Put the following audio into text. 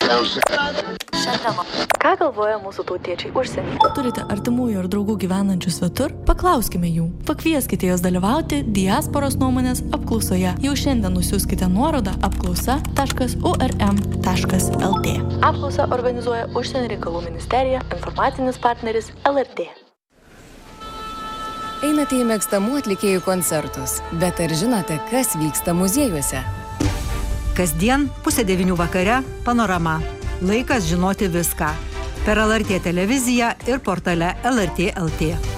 Ką galvoja mūsų tautiečiai užsienyje? Turite artimųjų ir draugų gyvenančių svetur? Paklauskime jų. Pakvieskite juos dalyvauti diasporos nuomonės apklausoje. Jau šiandien nusiųskite nuorodą apklausa.urm.lt. Apklausą organizuoja Užsienio reikalų ministerija, informacinis partneris LRT. Einate į mėgstamų atlikėjų koncertus, bet ar žinote, kas vyksta muziejuose? Kasdien 8:30 vakare Panorama. Laikas žinoti viską. Per LRT televiziją ir portale LRT.lt.